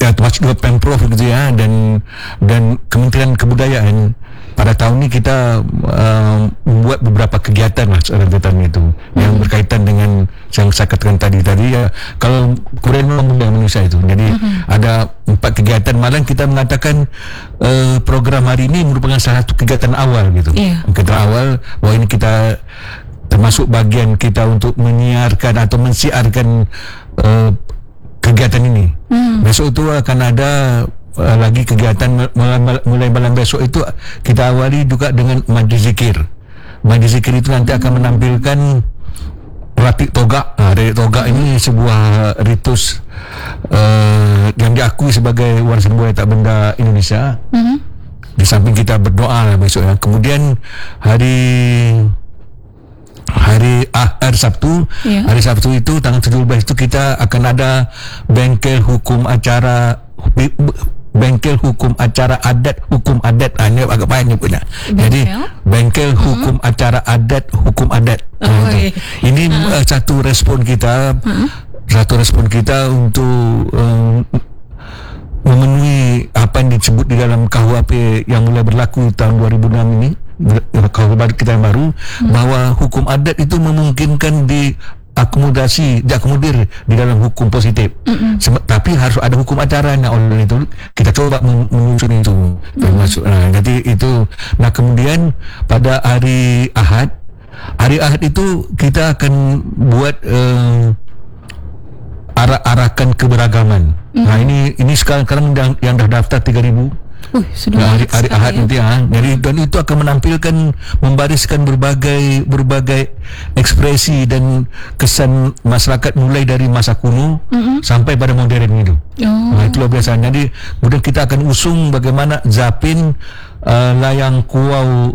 termasuk juga Pemprov gitu ya, dan Kementerian Kebudayaan. Pada tahun ini kita membuat beberapa kegiatan lah rentetan itu yang berkaitan dengan yang saya katakan tadi ya. Kalau Quran memang mudah manusia itu. Jadi ada 4 kegiatan, malah kita mengatakan program hari ini merupakan salah satu kegiatan awal gitu. Kegiatan awal bahwa ini kita termasuk bagian kita untuk menyiarkan atau mensiarkan kegiatan ini. Besok itu akan ada lagi kegiatan mulai malam besok itu kita awali juga dengan majlis zikir. Majlis zikir itu nanti akan menampilkan Ratik Togak. Ratik Togak ini sebuah ritus yang diakui sebagai warisan budaya tak benda Indonesia. Di samping kita berdoa lah besok ya. Kemudian hari Sabtu, hari Sabtu itu tanggal 17 itu kita akan ada bengkel hukum acara adat hukum adat. Ini agak banyak punya. Jadi bengkel hukum acara adat hukum adat. Ini satu respon kita untuk memenuhi apa yang disebut di dalam KUHP yang mulai berlaku tahun 2006 ini, KUHP kita yang baru, bahwa hukum adat itu memungkinkan diakomodir di dalam hukum positif. Tapi harus ada hukum acara. Oleh itu kita coba menyusun itu termasuk. Jadi itu. Kemudian pada hari Ahad itu kita akan buat arahkan keberagaman. Ini sekarang yang dah daftar 3,000. Hari Ahad nanti ya. Jadi dan itu akan menampilkan, membariskan berbagai ekspresi dan kesan masyarakat mulai dari masa kuno sampai pada modern itu. Itu luar biasa. Jadi kemudian kita akan usung bagaimana Zapin layang kuau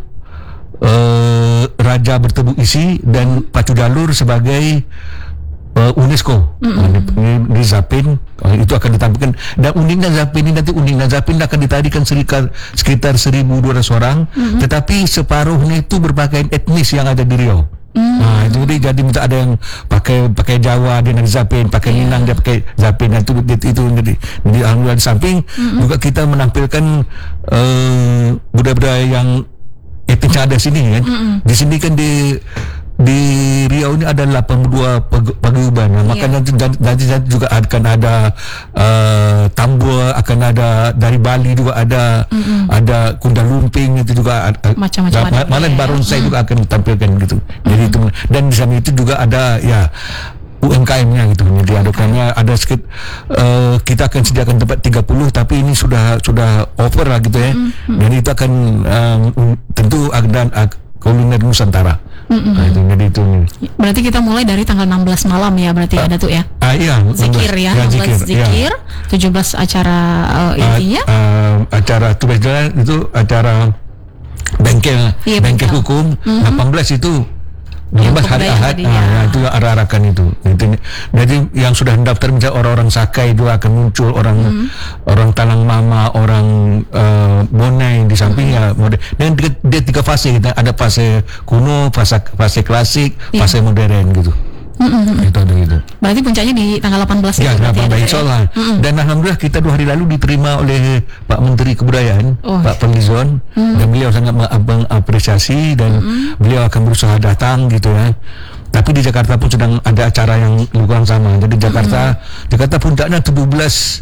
Raja Bertebu Isi dan Pacu Jalur sebagai UNESCO. Di Zapin itu akan ditampilkan. Dan uniknya Zapin ini akan ditarikan sekitar 1,200 orang, tetapi separuhnya itu berpakaian etnis yang ada di Riau. Itu jadi minta ada yang pakai Jawa dia nak Zapin, pakai Minang dia pakai Zapin. Itu jadi alhamdulillah. Di samping juga kita menampilkan budaya-budaya yang etnis ada sini kan. Di sini kan di Riau ini ada 82 paguyuban. Makanya nanti juga akan ada Tambua, akan ada dari Bali juga ada Kunda Lumping, itu juga macam-macam. Malah Barongsai juga akan ditampilkan gitu. Jadi itu, dan di sana itu juga ada ya UMKM-nya gitu. Jadi ada sedikit kita akan sediakan tempat 30, tapi ini sudah over lah gitu ya. Jadi itu akan tentu ada kuliner Nusantara. Jadi itu. Berarti kita mulai dari tanggal 16 malam ya, berarti ada tuh ya. Iya, zikir ya, 16 zikir, 17 acara intinya. Acara itu acara bengkel hukum. 18 itu 15 hari Ahad. Itu arah-arahkan itu. Jadi yang sudah mendaftar misalnya orang-orang Sakai itu akan muncul, orang Talang Mama, orang Bonai di sampingnya. Dan dia 3 fase, kita ada fase kuno, fase klasik, fase modern gitu. Itu ada gitu. Berarti puncaknya di tanggal 18 ya, 18 insyaallah. Dan alhamdulillah kita 2 hari lalu diterima oleh Pak Menteri Kebudayaan, Pak Fadlizon, dan beliau sangat mengapresiasi dan beliau akan berusaha datang gitu ya. Tapi di Jakarta pun sedang ada acara yang kurang sama. Jadi Jakarta puncaknya 17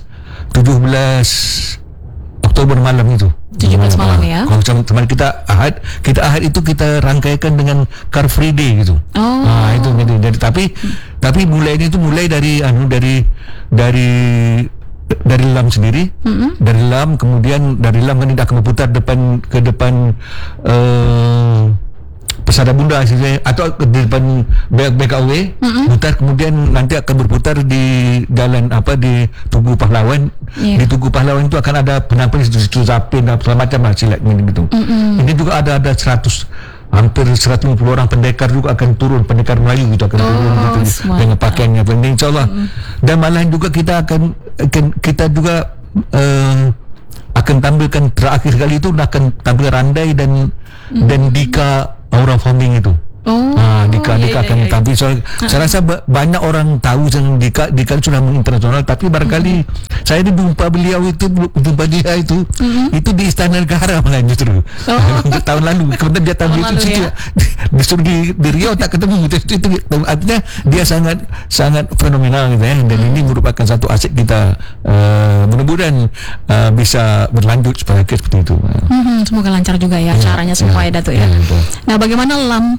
Oktober malam itu. 17 malam ya. Kalau teman kita Ahad itu kita rangkaikan dengan Car Free Day gitu. Itu jadi tapi mulainya itu mulai dari LAM sendiri. Dari LAM, kemudian dari LAM kan tidak akan berputar ke depan Persada Bunda atau di depan BKW, putar, kemudian nanti akan berputar di jalan di Tugu Pahlawan. Di Tugu Pahlawan itu akan ada penampilan situ Zapin dan macam silat gitu. Ini juga ada hampir 150 orang pendekar juga akan turun, pendekar Melayu itu akan turun gitu, dengan pakaiannya insyaallah. Dan malah juga kita juga akan tampilkan terakhir kali itu akan tampil Randai dan Dika Aura Farming itu. Dika akan tampil. Saya rasa banyak orang tahu tentang Dika sudah internasional, tapi barangkali saya jumpa beliau itu, jumpa dia itu di Istana Negara malah justru untuk tahun lalu. Kemudian dia tampil itu disuruh di Riau tak ketemu. Itu artinya dia sangat fenomenal gitu ya. Dan ini merupakan satu aset kita, mudah-mudahan bisa berlanjut supaya seperti itu. Semoga lancar juga ya caranya semua ya Datuk ya. Nah, bagaimana LAM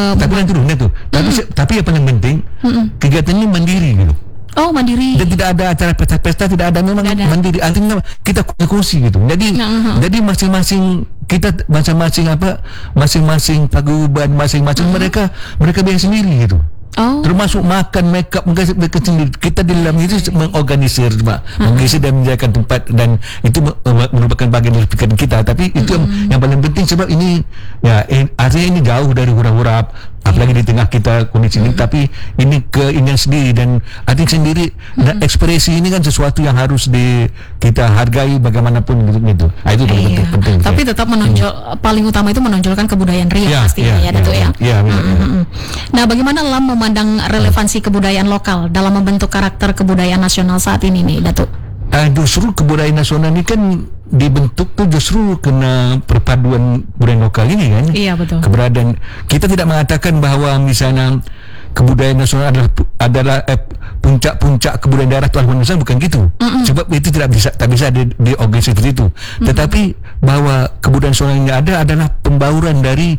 tapi yang paling penting kegiatan ini mandiri gitu. Oh, mandiri. Dan tidak ada acara pesta-pesta, tidak ada, memang mandiri. Artinya kita kongsi gitu. Jadi masing-masing kita masing-masing paguyuban, masing-masing mereka biar sendiri gitu. Termasuk makan, make up mereka sendiri. Kita di dalam itu mengorganisir dan menjaga tempat, dan itu merupakan bagian dari pikiran kita. Tapi itu yang paling penting, sebab ini ya artinya ini jauh dari hura-hura, apalagi di tengah kita kondisi ini. Tapi ini keinginan sendiri dan arti sendiri, dan ekspresi ini kan sesuatu yang harus kita hargai bagaimanapun gitu. Itu paling penting. Tapi tetap menonjol, paling utama itu menonjolkan kebudayaan Riau pastinya ya Datuk ya. Nah, bagaimana LAM memandang relevansi kebudayaan lokal dalam membentuk karakter kebudayaan nasional saat ini nih Datuk? Justru kebudayaan nasional ini kan dibentuk tuh justru kena perpaduan budaya lokal ini kan. Iya, betul. Keberadaan kita tidak mengatakan bahwa misalnya kebudayaan nasional adalah puncak-puncak kebudayaan daerah tuan nasional, bukan gitu. Sebab itu tak bisa diorganisasi seperti itu. Tetapi bahwa kebudayaan nasional yang ada adalah pembauran dari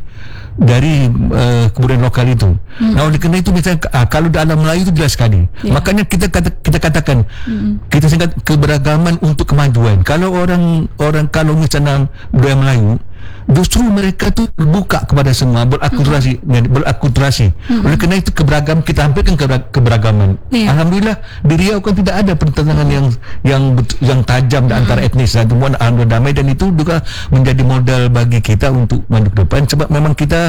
kebudayaan lokal itu. Nah, oleh kerana itu misalnya kalau dalam Melayu itu jelas sekali. Makanya kita katakan kita singkat keberagaman untuk kemajuan. Kalau kalau misalnya budaya Melayu, justru mereka tu buka kepada semua, berakulturasi. Oleh kerana itu keberagaman, kita hampirkan keberagaman. Alhamdulillah di Riau kan tidak ada pertentangan yang tajam di antara etnis, dan semua alhamdulillah damai, dan itu juga menjadi modal bagi kita untuk maju ke depan. Sebab memang kita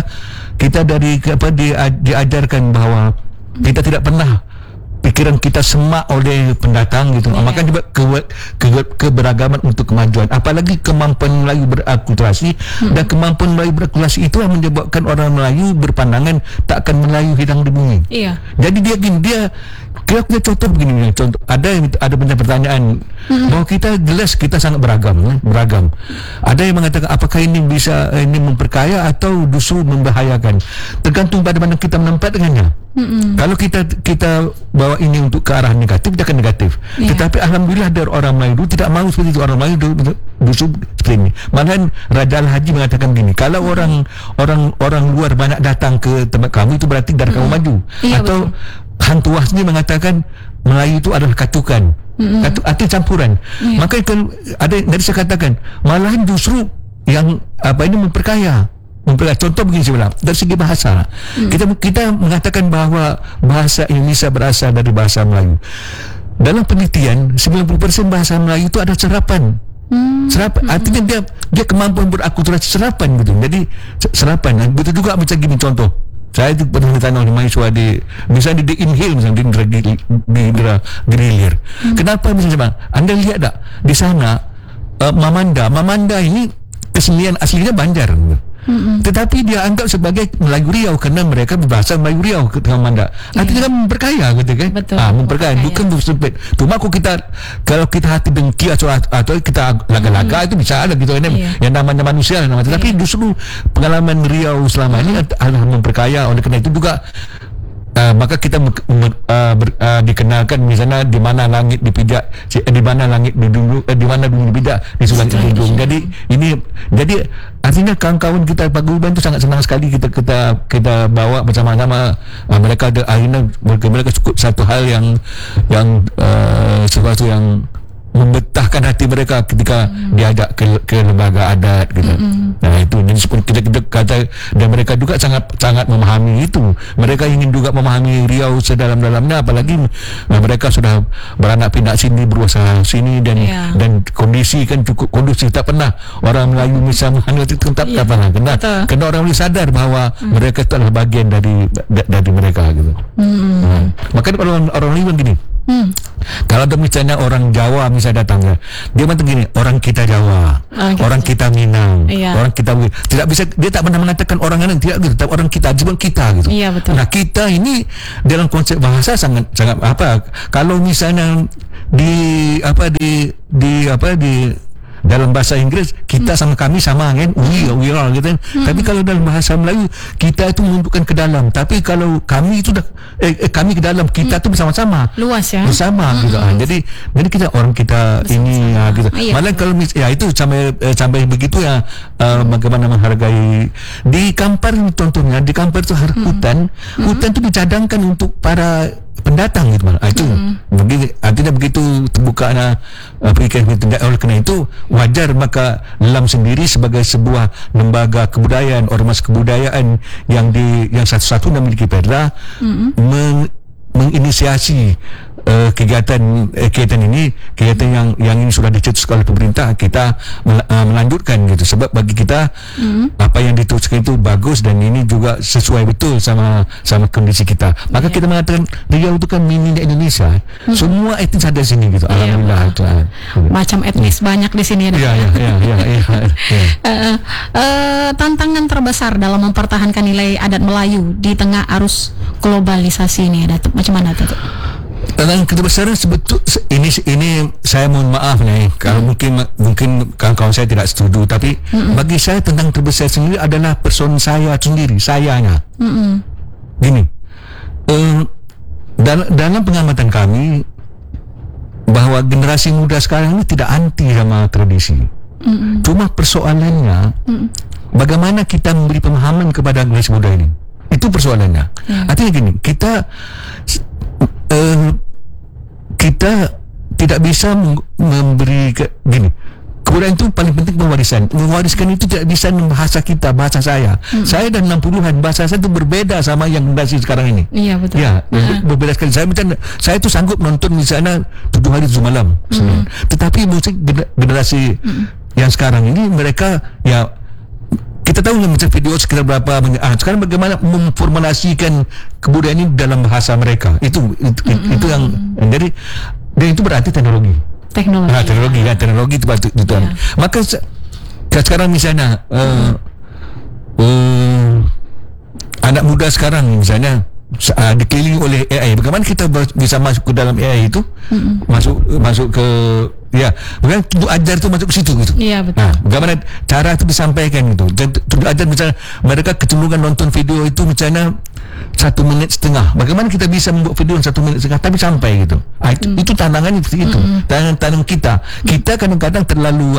diajarkan bahwa kita tidak pernah pikiran kita semak oleh pendatang gitu. Maka juga keberagaman untuk kemajuan, apalagi kemampuan Melayu berakulturasi. Dan kemampuan Melayu berakulturasi itu yang menyebabkan orang Melayu berpandangan tak akan Melayu hilang di bumi. Jadi kita contoh begini, ada banyak pertanyaan bahwa kita jelas kita sangat beragam. Ada yang mengatakan apakah ini bisa memperkaya atau justru membahayakan, tergantung pada mana kita menempatkannya. Kalau kita bawa ini untuk ke arah negatif, dia akan negatif. Tetapi alhamdulillah dari orang Melayu tidak mahu seperti itu. Orang Melayu justru seperti ini. Malahan Raja Al-Haji mengatakan begini, kalau orang luar banyak datang ke tempat kamu, itu berarti darah kamu maju. Atau Han Tuah sendiri mengatakan Melayu itu adalah katukan, arti campuran. Maka ada dari saya katakan, malahan justru yang ini memperkaya. Contoh begini sebenarnya dari segi bahasa, kita mengatakan bahwa bahasa Indonesia berasal dari bahasa Melayu. Dalam penelitian 90% bahasa Melayu itu ada serapan. Artinya dia kemampuan berakulturasi serapan gitu. Jadi serapan. Begitu juga macam gini contoh. Saya itu pernah ditanya oleh mahasiswa misalnya di Inhil, misalnya di Indra Grilir. Kenapa misalnya Anda lihat tak di sana Mamanda ini kesenian aslinya Banjar. Tetapi dia anggap sebagai Melayu Riau kerana mereka berbahasa Melayu Riau ke Mamanda. Artinya kan memperkaya gitu kan. Memperkaya, bukan bersempit. Cuma kalau kita hati dengki atau kita laga-laga, itu bisa ada gitu kan, yang namanya manusia. Tapi justru pengalaman Riau selama ini adalah memperkaya. Oleh kerana itu juga maka kita dikenalkan misalnya di mana langit dipijak, di mana langit diduduk, di mana bumi dipijak, di Sungai Ujung. Jadi artinya kawan-kawan kita paguyuban itu sangat senang sekali kita bawa bersama-sama. Mereka ada akhirnya mereka cukup satu hal yang sesuatu yang membetahkan hati mereka ketika diajak ke lembaga adat gitu. Nah itu kita kata, dan mereka juga sangat memahami itu. Mereka ingin juga memahami Riau sedalam-dalamnya, apalagi mereka sudah beranak pinak sini, berusaha sini, dan kondisi kan cukup kondusif. Tak pernah orang Melayu misalnya itu tak pernah. Kena orang Melayu sadar bahawa mereka itu adalah bagian dari mereka gitu. Makanya orang Melayu begini, Kalau ada misalnya orang Jawa misalnya datang, dia macam gini, orang kita Jawa, orang kita Minang, orang kita tidak bisa, dia tak pernah mengatakan orang lain, tidak gitu, tapi orang kita, cuma kita gitu. Iya, betul. Nah, kita ini dalam konsep bahasa sangat apa? Kalau misalnya di dalam bahasa Inggris kita sama kami sama kan, we are gitu kan. Tapi kalau dalam bahasa Melayu kita itu menunjukkan ke dalam, tapi kalau kami itu kami ke dalam, kita itu bersama-sama, luas ya, bersama gitu. Jadi kita orang kita bersama ini gitu. Malah kalau itu sampai begitu ya, bagaimana menghargai di Kampar contohnya, di Kampar itu hutan itu dicadangkan untuk para pendatang gitu malah. Itu artinya begitu terbuka pikiran itu. Oleh kerana itu wajar maka LAM sendiri sebagai sebuah lembaga kebudayaan, ormas kebudayaan yang satu-satu memiliki perda menginisiasi kegiatan ini yang ini sudah dicetuskan oleh pemerintah, kita melanjutkan gitu, sebab bagi kita apa yang dituliskan itu bagus dan ini juga sesuai betul sama kondisi kita. Maka kita mengatakan Riau itu kan mini Indonesia, semua etnis ada di sini gitu. Alhamdulillah. Macam etnis banyak di sini ya. Tantangan terbesar dalam mempertahankan nilai adat Melayu di tengah arus globalisasi ini, Datuk, macam mana, Datuk? Tantangan kebesaran ini saya mohon maaf nih kalau mungkin kawan-kawan saya tidak setuju, tapi bagi saya tantangan terbesar sendiri adalah person saya sendiri, sayanya. Gini, dalam pengamatan kami bahwa generasi muda sekarang ini tidak anti sama tradisi. Cuma persoalannya bagaimana kita memberi pemahaman kepada generasi muda ini. Itu persoalannya. Artinya gini, kita tidak bisa memberi gini. Kebudayaan itu paling penting mewariskan itu tidak bisa bahasa kita, bahasa saya. Saya dan 60-an bahasa saya itu berbeda sama yang generasi sekarang ini. Iya, betul. Ya, berbeda sekali. Saya itu sanggup nonton misalnya 7 hari 7 malam. Tetapi musik generasi yang sekarang ini mereka kita tahu macam video sekitar berapa sekarang bagaimana memformulasikan kebudayaan ini dalam bahasa mereka, itu yang dari dan itu berarti teknologi itu patut itu. Maka sekarang misalnya anak muda sekarang misalnya dikelilingi oleh AI, bagaimana kita bisa masuk ke dalam AI itu, masuk ke bagaimana tunjuk ajar itu masuk ke situ gitu. Iya, betul. Bagaimana cara itu disampaikan gitu. Tunjuk ajar misalnya mereka kecenderungan nonton video itu misalnya 1,5 menit. Bagaimana kita bisa membuat video 1,5 menit tapi sampai gitu. Itu tantangannya seperti itu. Tantangan kita. Kita kadang-kadang terlalu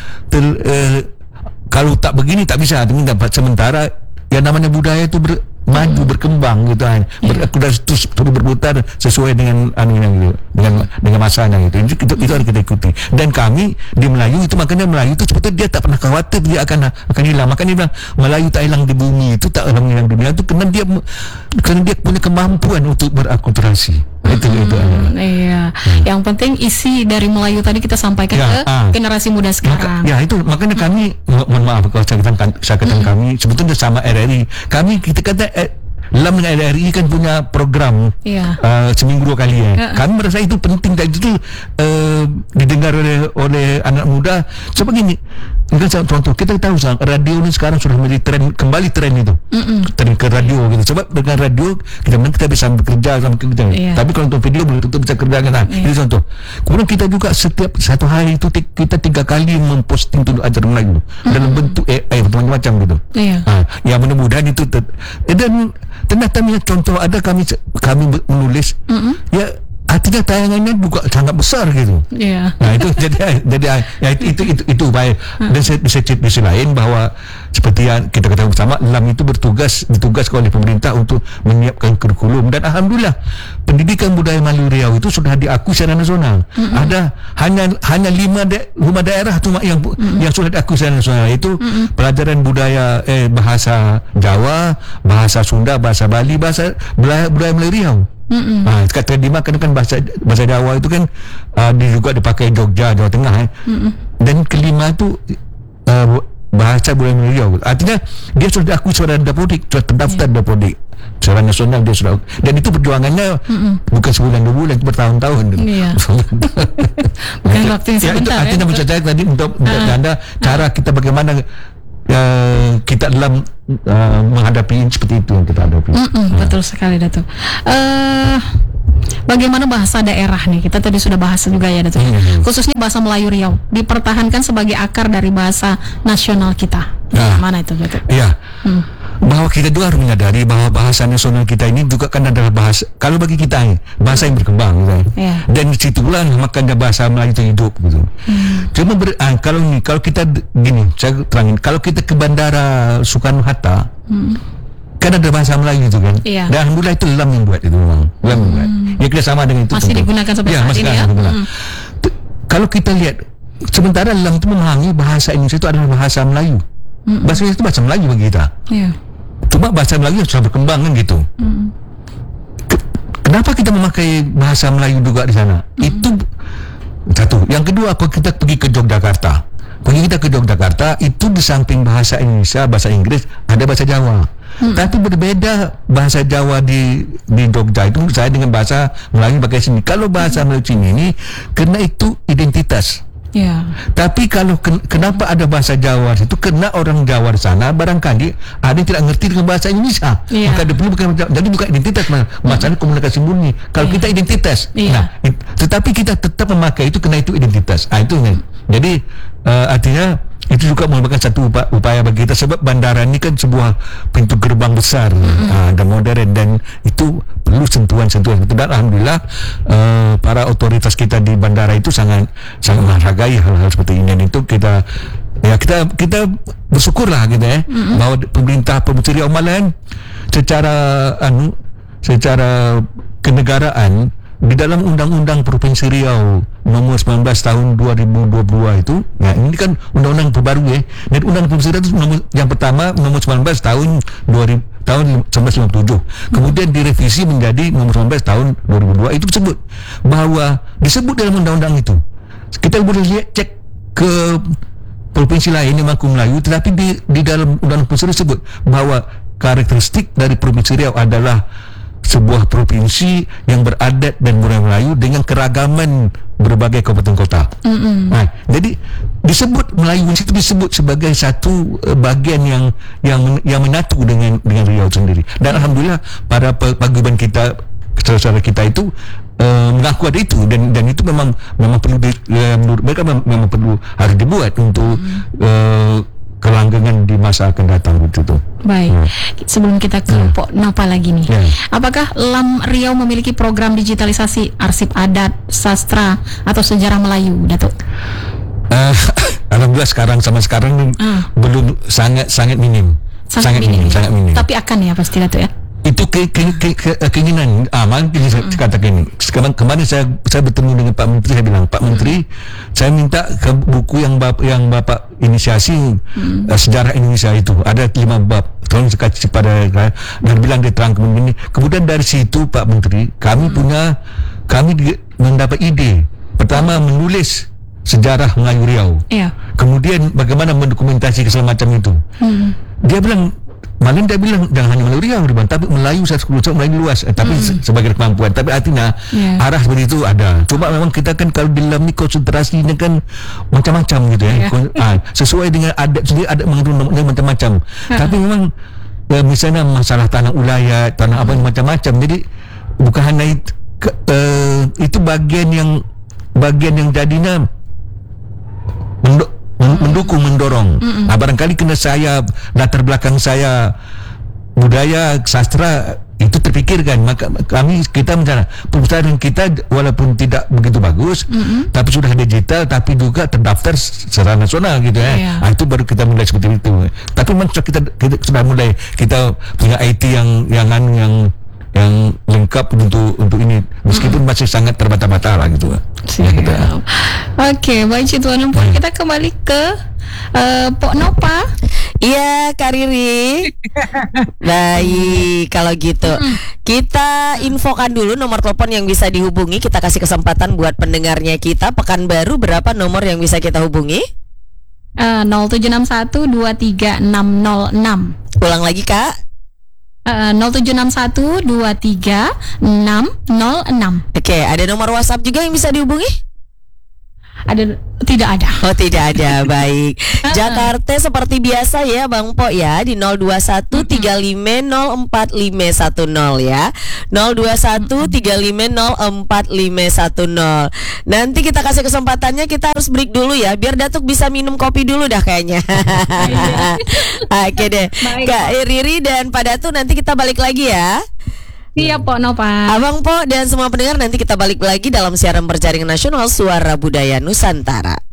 kalau tak begini tak bisa. Sementara yang namanya budaya itu maju berkembang gitu kan, terus berputar sesuai dengan dengan masanya gitu. Itu harus kita ikuti. Dan kami di Melayu itu, makanya Melayu itu sebetulnya dia tak pernah khawatir dia akan hilang. Makanya dia bilang Melayu tak hilang di bumi, itu tak hilang di dunia itu karena dia punya kemampuan untuk berakulturasi. Itu. Iya. Yang penting isi dari Melayu tadi kita sampaikan ke generasi muda sekarang. Itu makanya kami mohon maaf kalau saya katakan kami sebetulnya sama RRI. Kita kata LAM dengan RRI kan punya program seminggu 2 kali ya. Kami merasa itu penting dan itu didengar oleh anak muda. Sebab gini, contoh kita tahu radio ini sekarang sudah menjadi kembali tren itu, tren ke radio gitu. Sebab dengan radio kita bisa bekerja sama kita. Tapi kalau untuk video belum tentu bisa kerja kan. Ini contoh. Kemudian kita juga setiap satu hari itu kita 3 kali memposting tunjuk ajar Melayu dalam bentuk AI macam-macam gitu. Ya mudah-mudahan itu dan ternyata contoh ada kami menulis artinya tayangannya juga sangat besar gitu. Nah itu itu baik. Dan di sisi lain bahwa seperti yang kita ketahui bersama, LAM itu ditugaskan oleh pemerintah untuk menyiapkan kurikulum, dan alhamdulillah pendidikan budaya Melayu Riau itu sudah diakui secara nasional. Ada hanya 5 rumah daerah cuma yang sudah diakui secara nasional, itu pelajaran budaya bahasa Jawa, bahasa Sunda, bahasa Bali, bahasa budaya Melayu Riau. Kata Dima kan bahasa Jawa itu kan juga dipakai Jogja, Jawa Tengah dan kelima itu bahasa budaya Riau. Artinya dia sudah diakui sebagai dapodik, sudah terdaftar dapodik secara nasional, dia sudah, dan itu perjuangannya bukan sebulan 2 bulan, itu bertahun-tahun. Iya. Bukan waktu yang sebentar. Itu artinya mencatat tadi untuk Anda cara kita bagaimana kita dalam menghadapi seperti itu yang kita hadapi. Betul sekali, Datuk. Bagaimana bahasa daerah nih? Kita tadi sudah bahas juga ya, Datuk. Khususnya bahasa Melayu Riau dipertahankan sebagai akar dari bahasa nasional kita. Mana itu, Datuk? Iya. Bahwa kita juga harus menyadari bahwa bahasa nasional kita ini juga kan adalah bahasa, kalau bagi kita bahasa yang berkembang gitu. Dan situlah makanya bahasa Melayu itu hidup gitu. Cuma kalau kita gini, saya terangin, kalau kita ke Bandara Soekarno Hatta, kan ada bahasa Melayu itu kan. Dan alhamdulillah itu Lam yang buat itu memang. Lam yang buat. Ya kita sama dengan itu. Masih digunakan sampai saat ini ya. Kalau kita lihat, sementara Lam itu memahami bahasa Indonesia itu adalah bahasa Melayu. Bahasa Indonesia itu bahasa Melayu bagi kita. Cuma bahasa Melayu sudah berkembang kan gitu. Kenapa kita memakai bahasa Melayu juga di sana? Itu satu. Yang kedua, kalau kita pergi ke Yogyakarta, itu di samping bahasa Indonesia, bahasa Inggris, ada bahasa Jawa. Tapi berbeda bahasa Jawa di Jogja itu saya dengan bahasa Melayu pakai sini. Kalau bahasa Melayu sini ini, karena itu identitas. Tapi kalau kenapa ada bahasa Jawa itu, karena orang Jawa di sana barangkali ada yang tidak ngerti dengan bahasa Indonesia, maka dia perlu jadi bukan identitas, masalahnya komunikasi murni. Kalau kita identitas, tetapi kita tetap memakai itu karena itu identitas. Itu jadi artinya itu juga merupakan satu upaya bagi kita, sebab bandara ini kan sebuah pintu gerbang besar dan modern, dan itu perlu sentuhan-sentuhan itu. Dan alhamdulillah para otoritas kita di bandara itu sangat menghargai hal-hal seperti ini, dan itu kita bersyukurlah gitu ya, bahwa pemerintah Provinsi Riau Malayan secara kenegaraan di dalam Undang-Undang Provinsi Riau nomor 19 tahun 2022 itu, ini kan undang-undang terbaru ya. Dan Undang-Undang Provinsi Riau itu yang pertama nomor 19 tahun 1957. Kemudian direvisi menjadi nomor 19 tahun 2002. Itu disebut dalam undang-undang itu. Kita boleh lihat, cek ke provinsi lain yang mengaku Melayu, tetapi di dalam Undang-Undang Provinsi Riau disebut bahwa karakteristik dari Provinsi Riau adalah sebuah provinsi yang beradat dan budaya Melayu dengan keragaman berbagai kabupaten kota. Jadi disebut Melayu itu disebut sebagai satu bagian yang menyatu dengan Riau sendiri. Dan alhamdulillah para paguyuban kita, saudara kita itu mengaku ada itu, dan itu memang perlu menurut mereka memang perlu harus dibuat untuk kelanggengan di masa akan datang begitu. Baik. Sebelum kita ke Pok Nova lagi nih, apakah Lam Riau memiliki program digitalisasi arsip adat, sastra atau sejarah Melayu, Datuk? Alhamdulillah sama sekarang belum, sangat minim. Sangat minim. Tapi akan ya pasti, Datuk ya. Itu keinginan. Mungkin saya katakan ini. Kemarin saya bertemu dengan Pak Menteri, saya bilang, Pak Menteri, saya minta ke buku yang Bapak inisiasi sejarah Indonesia itu, ada 5 bab. Tolong kasih pada dan bilang diterang kemudian. Kemudian dari situ Pak Menteri, kami mendapat ide. Pertama, menulis sejarah Melayu Riau. Kemudian bagaimana mendokumentasi segala macam itu. Dia bilang jangan hanya Melayu Riau, tapi Melayu Melayu luas, tapi sebagai kemampuan. Tapi artinya arah seperti itu ada. Cuma memang kita kan kalau di dalam konsentrasinya kan macam-macam gitu ya. Sesuai dengan adat sendiri, adat mengandung macam-macam. Tapi memang misalnya masalah tanah ulayat, tanah apa macam-macam. Jadi bukan hanya itu bagian yang jadinya mendukung, mendorong. Barangkali kena saya, latar belakang saya budaya, sastra itu terpikirkan, maka kita misalnya perusahaan kita walaupun tidak begitu bagus, tapi sudah digital, tapi juga terdaftar secara nasional gitu ya. Itu baru kita mulai seperti itu. Tapi memang kita sudah mulai, kita punya IT yang lengkap untuk ini, meskipun masih sangat terbata-bata lah gitu. Oke, baik Tuan Empon, kita kembali ke Pok Nova. Iya, Kak Riri. Baik, kalau gitu kita infokan dulu nomor telepon yang bisa dihubungi. Kita kasih kesempatan buat pendengarnya kita. Pekanbaru berapa nomor yang bisa kita hubungi? 0761236006. Ulang lagi Kak. 0761236006. Oke, ada nomor WhatsApp juga yang bisa dihubungi? Tidak ada. Oh, tidak ada. Baik. Jakarta seperti biasa ya Bang Po ya, di 0213504510 ya. 0213504510. Nanti kita kasih kesempatannya, kita harus break dulu ya, biar Datuk bisa minum kopi dulu dah kayaknya. Oke deh. Kak Riri dan Pak Datuk, nanti kita balik lagi ya. Iya Pok Nova. Abang Po dan semua pendengar, nanti kita balik lagi dalam siaran berjaringan nasional Suara Budaya Nusantara.